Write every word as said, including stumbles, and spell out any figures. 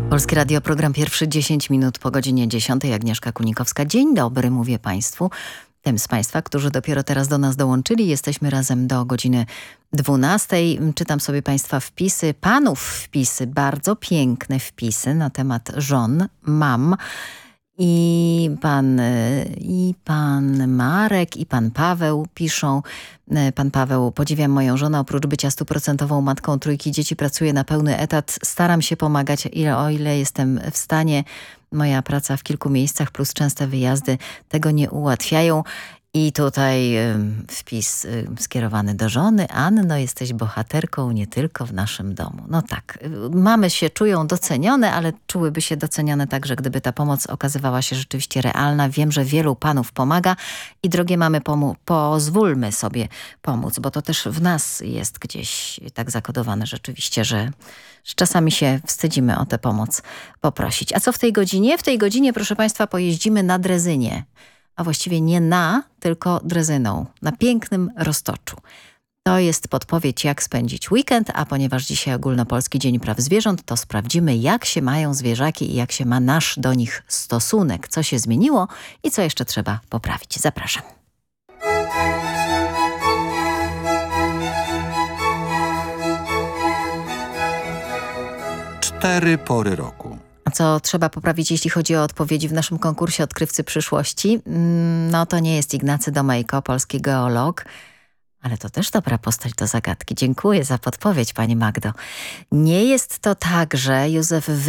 Polskie Radio, program pierwszy, dziesięć minut po godzinie dziesiątej. Agnieszka Kunikowska. Dzień dobry, mówię Państwu. Tym z Państwa, którzy dopiero teraz do nas dołączyli. Jesteśmy razem do godziny dwunastej. Czytam sobie Państwa wpisy, panów wpisy, bardzo piękne wpisy na temat żon, mam. I pan, I pan Marek, i pan Paweł piszą. Pan Paweł: podziwiam moją żonę, oprócz bycia stuprocentową matką trójki dzieci, pracuję na pełny etat, staram się pomagać, ile, o ile jestem w stanie. Moja praca w kilku miejscach plus częste wyjazdy tego nie ułatwiają. I tutaj y, wpis y, skierowany do żony. Anno, jesteś bohaterką nie tylko w naszym domu. No tak, y, mamy się czują docenione, ale czułyby się docenione także, gdyby ta pomoc okazywała się rzeczywiście realna. Wiem, że wielu panów pomaga i drogie mamy, pomu- pozwólmy sobie pomóc, bo to też w nas jest gdzieś tak zakodowane rzeczywiście, że, że czasami się wstydzimy o tę pomoc poprosić. A co w tej godzinie? W tej godzinie, proszę Państwa, pojeździmy na drezynie. A właściwie nie na, tylko drezyną, na pięknym Roztoczu. To jest podpowiedź, jak spędzić weekend, a ponieważ dzisiaj ogólnopolski Dzień Praw Zwierząt, to sprawdzimy, jak się mają zwierzaki i jak się ma nasz do nich stosunek, co się zmieniło i co jeszcze trzeba poprawić. Zapraszam. Cztery pory roku. A co trzeba poprawić, jeśli chodzi o odpowiedzi w naszym konkursie Odkrywcy Przyszłości? No to nie jest Ignacy Domejko, polski geolog, ale to też dobra postać do zagadki. Dziękuję za podpowiedź, pani Magdo. Nie jest to także Józef